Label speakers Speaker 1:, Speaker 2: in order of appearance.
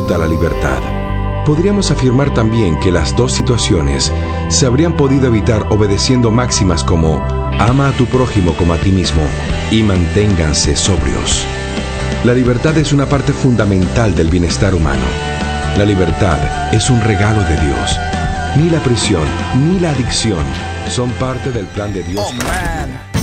Speaker 1: disfruta la libertad. Podríamos afirmar también que las dos situaciones se habrían podido evitar obedeciendo máximas como ama a tu prójimo como a ti mismo y manténganse sobrios. La libertad es una parte fundamental del bienestar humano. La libertad es un regalo de Dios. Ni la prisión ni la adicción son parte del plan de Dios.